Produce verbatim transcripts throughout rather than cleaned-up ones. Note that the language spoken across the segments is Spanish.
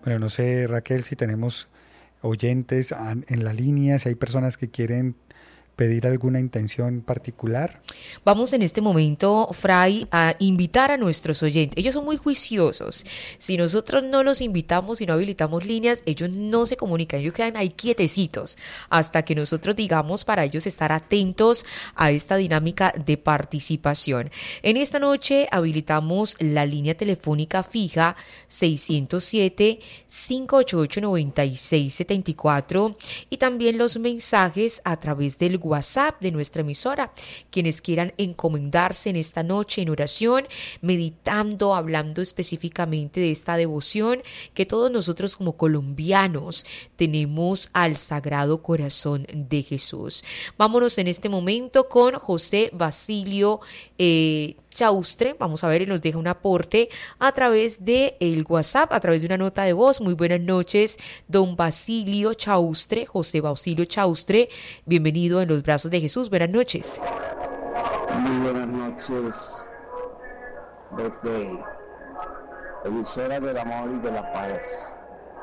Bueno, no sé, Raquel, si tenemos oyentes en la línea, si hay personas que quieren pedir alguna intención particular. Vamos en este momento, Fray, a invitar a nuestros oyentes. Ellos son muy juiciosos. Si nosotros no los invitamos y no habilitamos líneas, ellos no se comunican, ellos quedan ahí quietecitos hasta que nosotros digamos para ellos estar atentos a esta dinámica de participación. En esta noche habilitamos la línea telefónica fija seiscientos siete, cinco ocho ocho, nueve seis siete cuatro y también los mensajes a través del WhatsApp de nuestra emisora. Quienes quieran encomendarse en esta noche en oración, meditando, hablando específicamente de esta devoción que todos nosotros como colombianos tenemos al Sagrado Corazón de Jesús. Vámonos en este momento con José Basilio eh, Chaustre. Vamos a ver, y nos deja un aporte a través de el WhatsApp, a través de una nota de voz. Muy buenas noches, don Basilio Chaustre, José Basilio Chaustre. Bienvenido en los brazos de Jesús. Buenas noches. Muy buenas noches, desde emisora del amor y de la paz.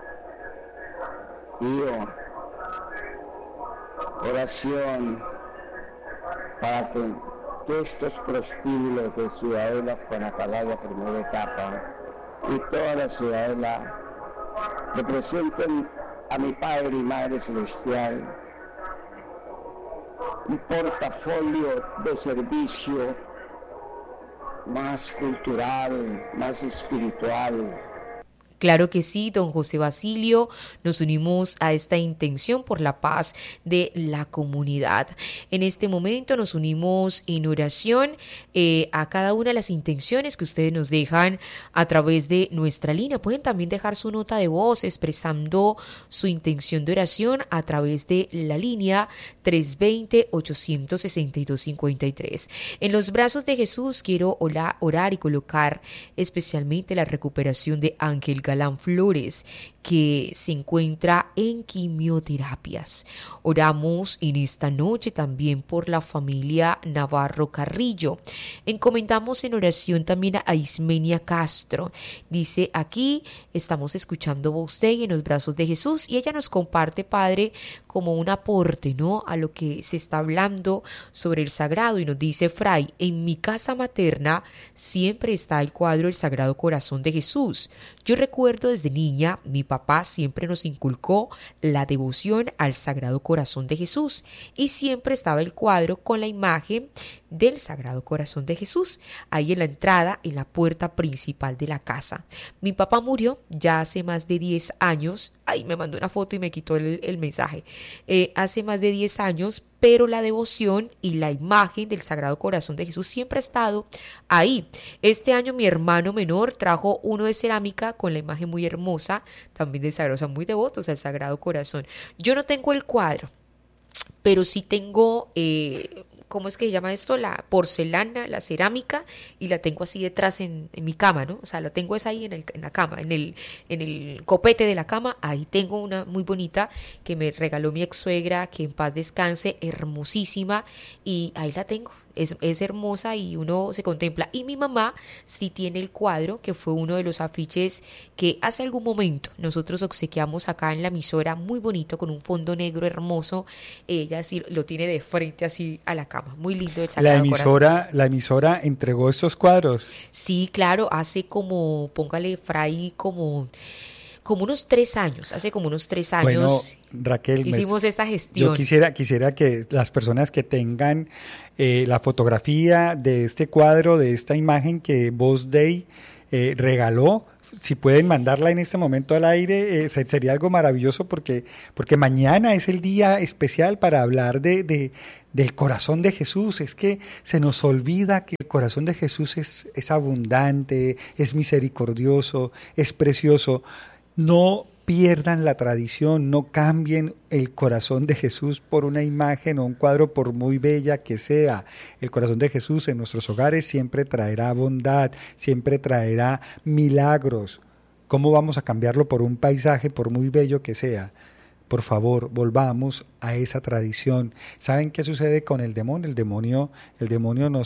Pido oración para que estos prostíbulos de Ciudadela, Juanacalaya, primera etapa, y toda la Ciudadela representen a mi Padre y Madre Celestial, un portafolio de servicio más cultural, más espiritual. Claro que sí, don José Basilio, nos unimos a esta intención por la paz de la comunidad. En este momento nos unimos en oración eh, a cada una de las intenciones que ustedes nos dejan a través de nuestra línea. Pueden también dejar su nota de voz expresando su intención de oración a través de la línea tres dos cero, ocho seis dos, cinco tres. En los brazos de Jesús quiero orar y colocar especialmente la recuperación de Ángel Galán Flores, que se encuentra en quimioterapias. Oramos en esta noche también por la familia Navarro Carrillo. Encomendamos en oración también a Ismenia Castro. Dice aquí, estamos escuchando a usted en los brazos de Jesús, y ella nos comparte, Padre, como un aporte, ¿no?, a lo que se está hablando sobre el sagrado, y nos dice: Fray, en mi casa materna siempre está el cuadro del Sagrado Corazón de Jesús. Yo recuerdo desde niña, mi papá siempre nos inculcó la devoción al Sagrado Corazón de Jesús, y siempre estaba el cuadro con la imagen del Sagrado Corazón de Jesús ahí en la entrada, en la puerta principal de la casa. Mi papá murió ya hace más de diez años. Ay, me mandó una foto y me quitó el, el mensaje. Eh, hace más de diez años, pero la devoción y la imagen del Sagrado Corazón de Jesús siempre ha estado ahí. Este año mi hermano menor trajo uno de cerámica con la imagen muy hermosa, también de Sagrado, o sea, muy devotos al Sagrado Corazón. Yo no tengo el cuadro, pero sí tengo... Eh, ¿cómo es que se llama esto? La porcelana, la cerámica, y la tengo así detrás en, en mi cama, ¿no? O sea, la tengo es ahí en, el, en la cama, en el, en el copete de la cama. Ahí tengo una muy bonita que me regaló mi ex suegra, que en paz descanse, hermosísima, y ahí la tengo. Es, es hermosa y uno se contempla. Y mi mamá sí tiene el cuadro, que fue uno de los afiches que hace algún momento nosotros obsequiamos acá en la emisora, muy bonito, con un fondo negro hermoso. Ella sí lo tiene de frente así a la cama. Muy lindo el Sagrado La emisora, Corazón. la emisora entregó estos cuadros. Sí, claro, hace como, póngale, Fray, como... como unos tres años, hace como unos tres años, bueno, Raquel, hicimos me, esa gestión. Yo quisiera, quisiera que las personas que tengan eh, la fotografía de este cuadro, de esta imagen que Voz Day eh, regaló, si pueden mandarla en este momento al aire, eh, sería algo maravilloso, porque, porque mañana es el día especial para hablar de, de, del corazón de Jesús. Es que se nos olvida que el corazón de Jesús es, es abundante, es misericordioso, es precioso. No pierdan la tradición, no cambien el corazón de Jesús por una imagen o un cuadro, por muy bella que sea. El corazón de Jesús en nuestros hogares siempre traerá bondad, siempre traerá milagros. ¿Cómo vamos a cambiarlo por un paisaje, por muy bello que sea? Por favor, volvamos a esa tradición. ¿Saben qué sucede con el demonio? El demonio, el demonio nos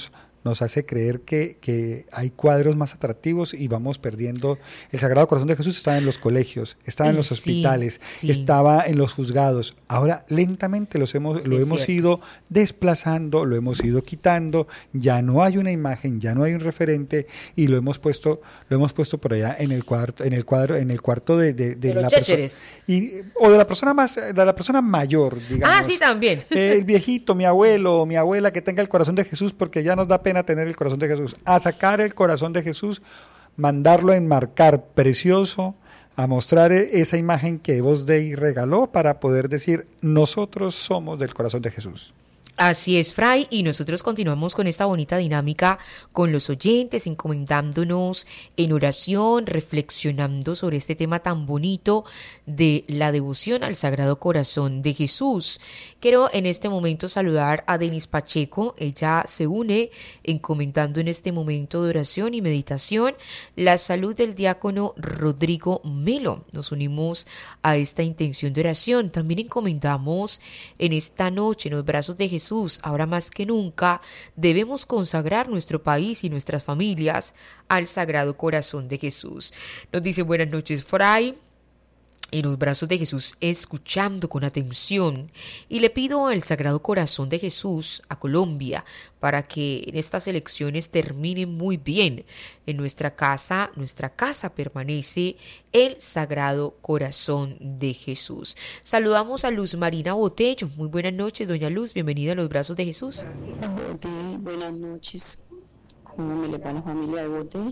nos hace creer que, que hay cuadros más atractivos y vamos perdiendo. El Sagrado Corazón de Jesús estaba en los colegios, estaba en los Sí, hospitales, sí. estaba en los juzgados. Ahora lentamente los hemos, Sí, lo es hemos cierto. ido desplazando, lo hemos ido quitando, ya no hay una imagen, ya no hay un referente y lo hemos puesto, lo hemos puesto por allá en el cuarto, en el cuadro, en el cuarto de, de, de De los la persona chécheres. y o de la persona más, de la persona mayor, digamos. Ah, sí, también. El viejito, mi abuelo o mi abuela que tenga el corazón de Jesús, porque ya nos da pena tener el corazón de Jesús. A sacar el corazón de Jesús, mandarlo a enmarcar precioso, a mostrar esa imagen que Voz Dei regaló para poder decir, nosotros somos del corazón de Jesús. Así es, Fray, y nosotros continuamos con esta bonita dinámica con los oyentes, encomendándonos en oración, reflexionando sobre este tema tan bonito de la devoción al Sagrado Corazón de Jesús. Quiero en este momento saludar a Denis Pacheco, ella se une encomendando en este momento de oración y meditación la salud del diácono Rodrigo Melo. Nos unimos a esta intención de oración, también encomendamos en esta noche en los brazos de Jesús. Jesús, ahora más que nunca, debemos consagrar nuestro país y nuestras familias al Sagrado Corazón de Jesús. Nos dice buenas noches, Fray. En los brazos de Jesús, escuchando con atención, y le pido al Sagrado Corazón de Jesús a Colombia para que en estas elecciones terminen muy bien. En nuestra casa, nuestra casa permanece el Sagrado Corazón de Jesús. Saludamos a Luz Marina Botello. Muy buenas noches, doña Luz, bienvenida a los brazos de Jesús. Botello, buenas noches. ¿Cómo me le va a la familia de Botello?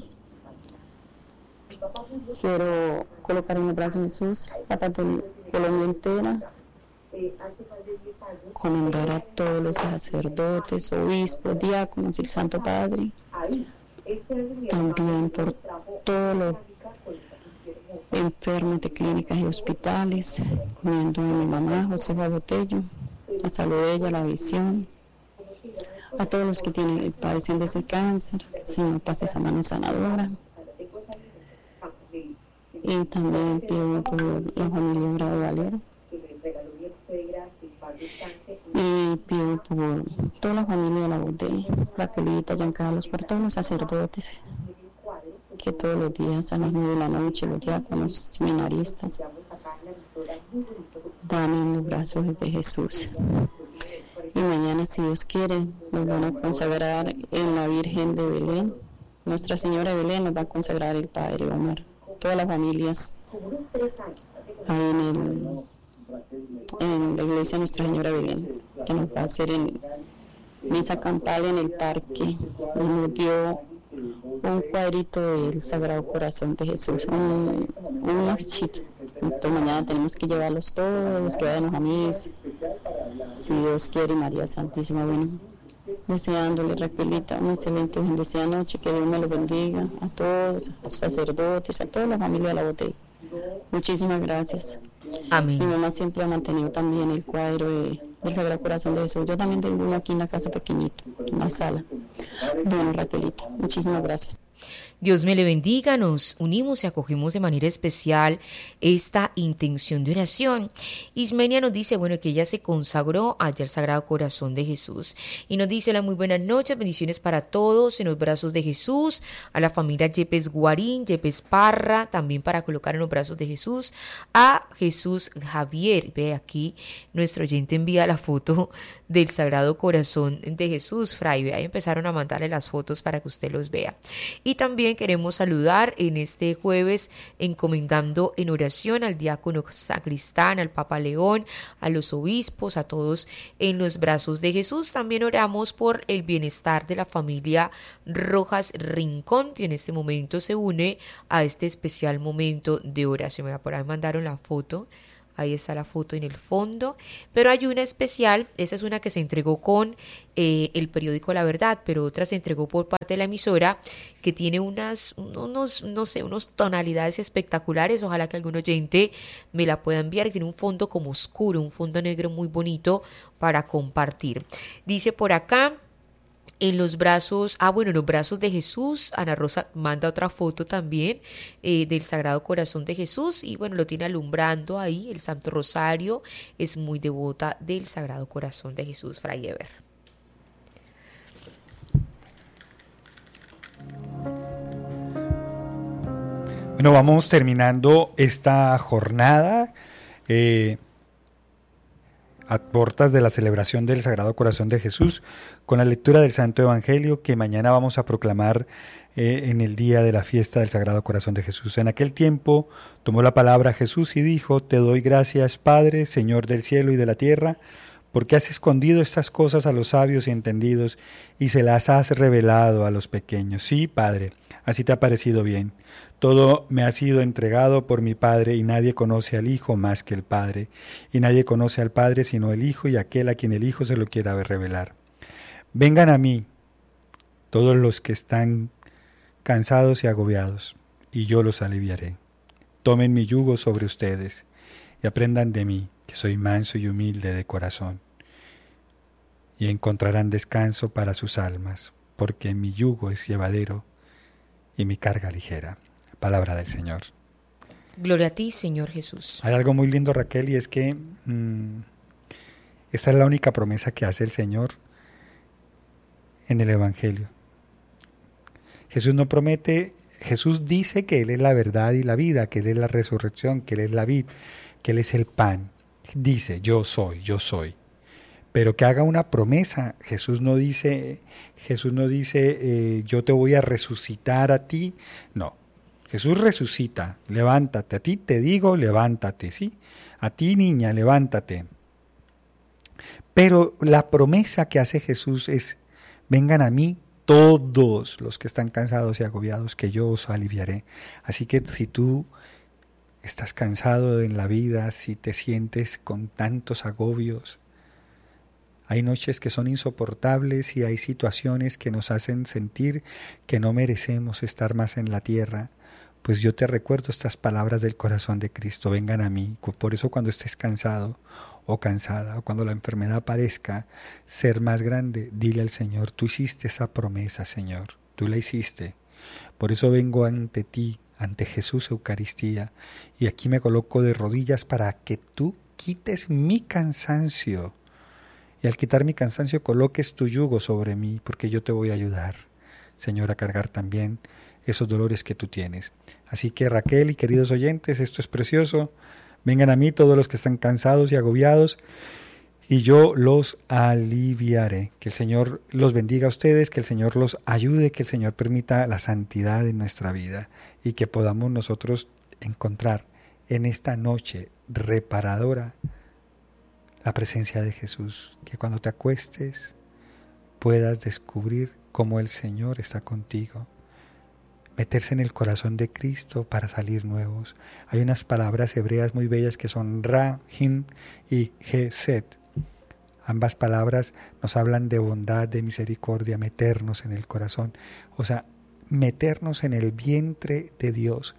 Quiero colocar en el brazo de Jesús la parte de Colombia entera, comendar a todos los sacerdotes, obispos, diáconos y el Santo Padre, también por todos los enfermos de clínicas y hospitales, comiendo a mi mamá, Josefa Botello, la salud de ella, la visión, a todos los que tienen, padecen de ese cáncer, que el Señor pase esa mano sanadora. Y también pido por la familia Bravo Valero. Y pido por toda la familia de la Botella, Raquelita, Giancarlos, por todos los sacerdotes, que todos los días a las nueve de la noche, los diáconos, seminaristas, dan en los brazos de Jesús. Y mañana, si Dios quiere, nos van a consagrar en la Virgen de Belén. Nuestra Señora de Belén nos va a consagrar el Padre Omar. Todas las familias ahí en, el, en la iglesia Nuestra Señora de Belén, que nos va a hacer en misa campal en el parque, y nos dio un cuadrito del Sagrado Corazón de Jesús, un, un afichito. Entonces mañana tenemos que llevarlos todos, que vayan a misa, si Dios quiere, María Santísima. Bueno, deseándole, Raquelita, una excelente y bendecida noche, que Dios me lo bendiga a todos, a los sacerdotes, a toda la familia de la Botella. Muchísimas gracias. Amén. Mi mamá siempre ha mantenido también el cuadro de, del Sagrado Corazón de Jesús. Yo también tengo uno aquí en la casa pequeñito, en la sala. Bueno, Raquelita, muchísimas gracias. Dios me le bendiga, nos unimos y acogimos de manera especial esta intención de oración. Ismenia nos dice, bueno, que ella se consagró allá al Sagrado Corazón de Jesús. Y nos dice, la muy buenas noches, bendiciones para todos en los brazos de Jesús, a la familia Yepes Guarín, Yepes Parra, también para colocar en los brazos de Jesús, a Jesús Javier. Ve aquí, nuestro oyente envía la foto del Sagrado Corazón de Jesús, Fray. Ahí empezaron a mandarle las fotos para que usted los vea. Y también queremos saludar en este jueves encomendando en oración al diácono sacristán, al Papa León, a los obispos, a todos en los brazos de Jesús. También oramos por el bienestar de la familia Rojas Rincón, que en este momento se une a este especial momento de oración. Por ahí mandaron la foto. Ahí está la foto en el fondo, pero hay una especial, esa es una que se entregó con eh, el periódico La Verdad, pero otra se entregó por parte de la emisora, que tiene unas, unos, no sé, unos tonalidades espectaculares. Ojalá que algún oyente me la pueda enviar. Tiene un fondo como oscuro, un fondo negro muy bonito para compartir. Dice por acá, en los brazos, ah bueno, en los brazos de Jesús, Ana Rosa manda otra foto también eh, del Sagrado Corazón de Jesús, y bueno, lo tiene alumbrando ahí, el Santo Rosario. Es muy devota del Sagrado Corazón de Jesús, Fray Eber. Bueno, vamos terminando esta jornada eh, a puertas de la celebración del Sagrado Corazón de Jesús con la lectura del Santo Evangelio que mañana vamos a proclamar eh, en el día de la fiesta del Sagrado Corazón de Jesús. En aquel tiempo tomó la palabra Jesús y dijo: Te doy gracias, Padre, Señor del cielo y de la tierra, porque has escondido estas cosas a los sabios y entendidos y se las has revelado a los pequeños. Sí, Padre, así te ha parecido bien. Todo me ha sido entregado por mi Padre, y nadie conoce al Hijo más que el Padre, y nadie conoce al Padre sino el Hijo y aquel a quien el Hijo se lo quiera revelar. Vengan a mí todos los que están cansados y agobiados, y yo los aliviaré. Tomen mi yugo sobre ustedes y aprendan de mí, que soy manso y humilde de corazón, y encontrarán descanso para sus almas, porque mi yugo es llevadero y mi carga ligera. Palabra del Señor. Gloria a ti, Señor Jesús. Hay algo muy lindo, Raquel, y es que mmm, esta es la única promesa que hace el Señor en el Evangelio. Jesús no promete, Jesús dice que Él es la verdad y la vida, que Él es la resurrección, que Él es la vid, que Él es el pan. Dice, yo soy, yo soy. Pero que haga una promesa. Jesús no dice, Jesús no dice, eh, yo te voy a resucitar a ti. No. Jesús resucita, levántate. A ti te digo, levántate, ¿sí? A ti, niña, levántate. Pero la promesa que hace Jesús es, vengan a mí todos los que están cansados y agobiados, que yo os aliviaré. Así que si tú estás cansado en la vida, si te sientes con tantos agobios, hay noches que son insoportables y hay situaciones que nos hacen sentir que no merecemos estar más en la tierra, pues yo te recuerdo estas palabras del corazón de Cristo: vengan a mí. Por eso cuando estés cansado o cansada, o cuando la enfermedad parezca ser más grande, dile al Señor: tú hiciste esa promesa, Señor, tú la hiciste. Por eso vengo ante ti, ante Jesús Eucaristía, y aquí me coloco de rodillas para que tú quites mi cansancio. Y al quitar mi cansancio coloques tu yugo sobre mí, porque yo te voy a ayudar, Señor, a cargar también esos dolores que tú tienes. Así que, Raquel y queridos oyentes, esto es precioso. Vengan a mí todos los que están cansados y agobiados, y yo los aliviaré. Que el Señor los bendiga a ustedes, que el Señor los ayude, que el Señor permita la santidad en nuestra vida, y que podamos nosotros encontrar en esta noche reparadora la presencia de Jesús, que cuando te acuestes puedas descubrir cómo el Señor está contigo, meterse en el corazón de Cristo para salir nuevos. Hay unas palabras hebreas muy bellas que son Rahim y Gesed. Ambas palabras nos hablan de bondad, de misericordia, meternos en el corazón, o sea, meternos en el vientre de Dios.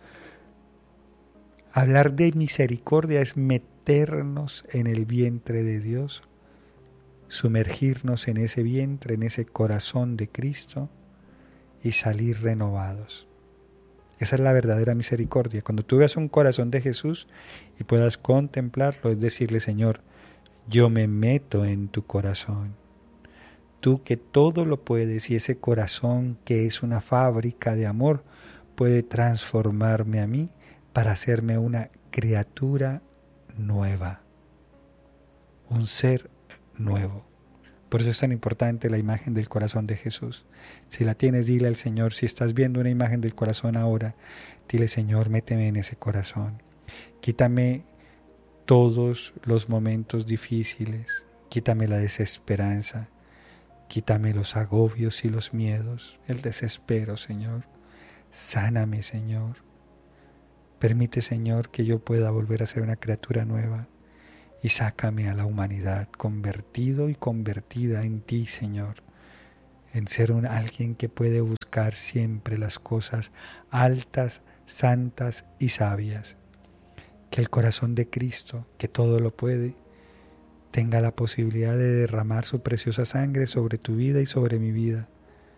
Hablar de misericordia es meternos en el vientre de Dios, sumergirnos en ese vientre, en ese corazón de Cristo y salir renovados. Esa es la verdadera misericordia. Cuando tú veas un corazón de Jesús y puedas contemplarlo, es decirle: Señor, yo me meto en tu corazón. Tú que todo lo puedes, y ese corazón que es una fábrica de amor puede transformarme a mí para hacerme una criatura nueva, un ser nuevo. Por eso es tan importante la imagen del corazón de Jesús. Si la tienes, dile al Señor. Si estás viendo una imagen del corazón ahora, dile: Señor, méteme en ese corazón. Quítame todos los momentos difíciles. Quítame la desesperanza. Quítame los agobios y los miedos, el desespero, Señor. Sáname, Señor. Permite, Señor, que yo pueda volver a ser una criatura nueva, y sácame a la humanidad convertido y convertida en ti, Señor, en ser un alguien que puede buscar siempre las cosas altas, santas y sabias. Que el corazón de Cristo, que todo lo puede, tenga la posibilidad de derramar su preciosa sangre sobre tu vida y sobre mi vida.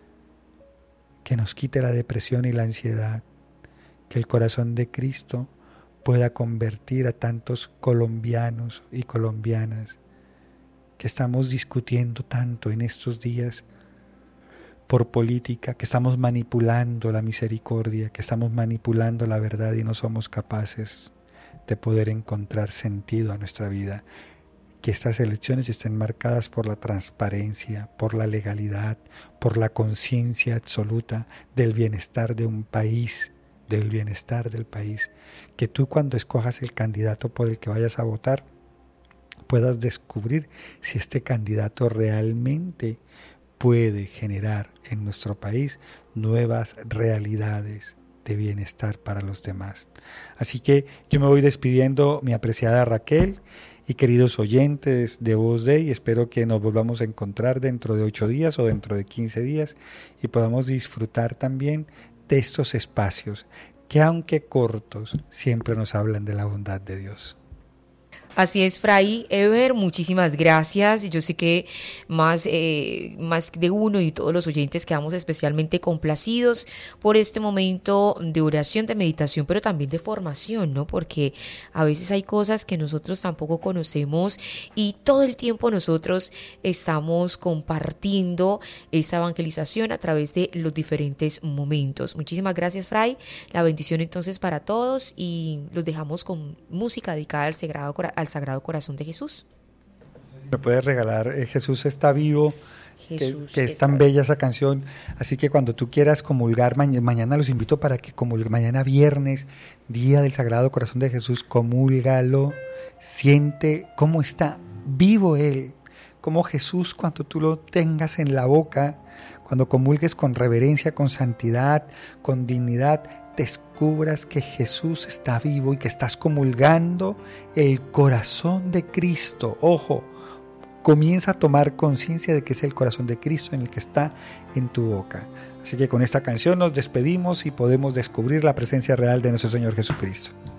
Que nos quite la depresión y la ansiedad. Que el corazón de Cristo pueda convertir a tantos colombianos y colombianas que estamos discutiendo tanto en estos días por política, que estamos manipulando la misericordia, que estamos manipulando la verdad y no somos capaces de poder encontrar sentido a nuestra vida. Que estas elecciones estén marcadas por la transparencia, por la legalidad, por la conciencia absoluta del bienestar de un país, del bienestar del país. Que tú, cuando escojas el candidato por el que vayas a votar, puedas descubrir si este candidato realmente puede generar en nuestro país nuevas realidades de bienestar para los demás. Así que yo me voy despidiendo, mi apreciada Raquel y queridos oyentes de Voz Dei. Espero que nos volvamos a encontrar dentro de ocho días o dentro de quince días y podamos disfrutar también de estos espacios que, aunque cortos, siempre nos hablan de la bondad de Dios. Así es, Fray Ever, muchísimas gracias. Yo sé que más, eh, más de uno y todos los oyentes quedamos especialmente complacidos por este momento de oración, de meditación, pero también de formación, ¿no? Porque a veces hay cosas que nosotros tampoco conocemos y todo el tiempo nosotros estamos compartiendo esa evangelización a través de los diferentes momentos. Muchísimas gracias, Fray. La bendición entonces para todos y los dejamos con música dedicada al Sagrado Corazón. Al Sagrado Corazón de Jesús. Me puedes regalar eh, Jesús está vivo, Jesús que, que es está tan bella esa canción. Así que cuando tú quieras comulgar, ma- mañana los invito para que comulguen, mañana viernes, día del Sagrado Corazón de Jesús, comúlgalo, siente cómo está vivo Él, cómo Jesús, cuando tú lo tengas en la boca, cuando comulgues con reverencia, con santidad, con dignidad, descubras que Jesús está vivo y que estás comulgando el corazón de Cristo. Ojo, comienza a tomar conciencia de que es el corazón de Cristo en el que está en tu boca. Así que con esta canción nos despedimos y podemos descubrir la presencia real de nuestro Señor Jesucristo.